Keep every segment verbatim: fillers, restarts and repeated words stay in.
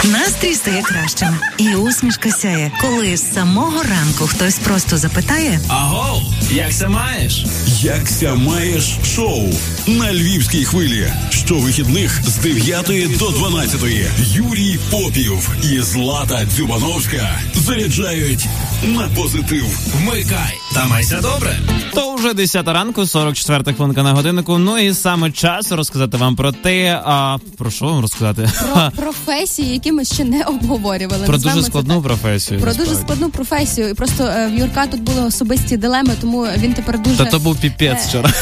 Настрій стає кращим. І усмішка сяє, коли з самого ранку хтось просто запитає: Агов, якся маєш? Якся маєш шоу на Львівській хвилі. Щовихідних з дев'ятої до дванадцятої. Юрій Попів і Злата Дзюбановська заряджають на позитив. Вмикай та майся добре. То вже десята ранку, сорок четверта хвилинка на годиннику. Ну і саме час розказати вам про те, а про що вам розказати? Про професії, які ми ще не обговорювали. Про Назвемо дуже складну так. професію. Про насправді. дуже складну професію. І просто е, в Юрка тут були особисті дилеми, тому він тепер дуже... Та то був піпець вчора.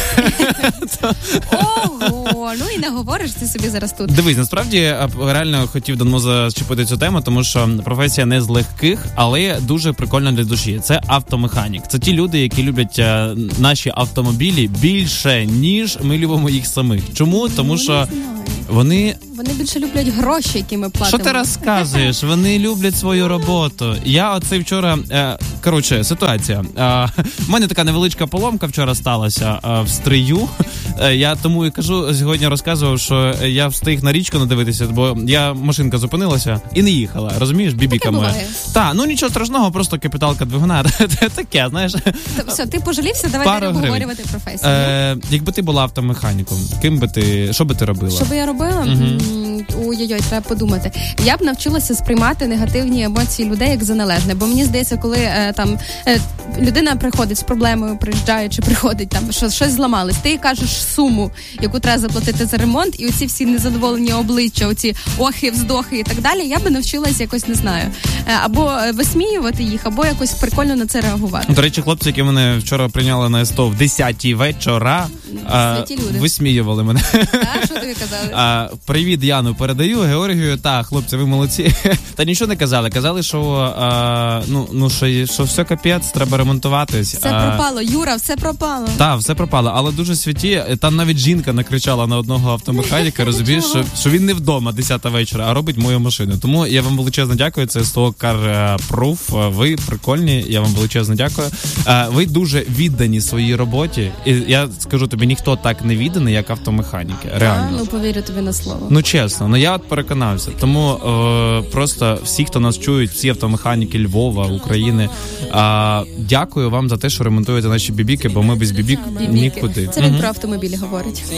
Ого, ну і не говориш ти собі зараз тут. Дивись, насправді реально хотів давно зачепити цю тему, тому що професія не з легких, але дуже прикольна для душі. Це автомеханік. Це ті люди, які люблять а, наші автомобілі більше, ніж ми любимо їх самих. Чому? Тому Ну, що не знаю. вони... Вони більше люблять гроші, які ми платимо. Що ти розказуєш? Вони люблять свою роботу. Я оце вчора... Е, коротше, ситуація. Е, в мене така невеличка поломка вчора сталася е, в стрию. Е, я тому і кажу, сьогодні розказував, що я встиг на річку надивитися, бо я машинка зупинилася і не їхала. Розумієш, бібіка моя. Так, ну нічого страшного, просто капіталка двигуна. Таке, знаєш. То, все, ти пожалівся, давай Пару далі гривень. обговорювати професію. Е, якби ти була автомеханіком, ким би ти, що би ти робила? Що би я робила? Мгм. Ой-ой-ой, треба подумати. Я б навчилася сприймати негативні емоції людей як за належне, бо мені здається, коли е, там е, людина приходить з проблемою, приїжджає чи приходить там, що щось зламалось, ти їй кажеш суму, яку треба заплатити за ремонт, і оці всі незадоволені обличчя, оці охи, вздохи і так далі, я би навчилася якось, не знаю, е, або висміювати їх, або якось прикольно на це реагувати. До речі, хлопці, які мене вчора прийняли на СТО в десятій вечора, а, Святі люди. висміювали мене. Так, що тобі казали? А, привіт, Яну, передаю, Георгію. Та, хлопці, ви молодці. Та нічого не казали. Казали, що, а, ну, ну, що, що все капець, треба ремонтуватись. Все а, пропало, Юра, все пропало. Так, все пропало, але дуже святі. Там навіть жінка накричала на одного автомеханіка, розумієш, що, що він не вдома десята вечора, а робить мою машину. Тому я вам величезно дякую. Це СТО Car Proof. Ви прикольні, я вам величезно дякую. Ви дуже віддані своїй роботі. І я скажу тобі, ніхто так не відданий, як автомеханіки. Реально. А, ну повірю тобі на слово. Ну чесно, ну я от переконався. Тому е, просто всі, хто нас чують, всі автомеханіки Львова, України, е, дякую вам за те, що ремонтуєте наші бібіки, бо ми без бібік Бібіки. нікуди. Це він Мгм. про автомобілі говорить.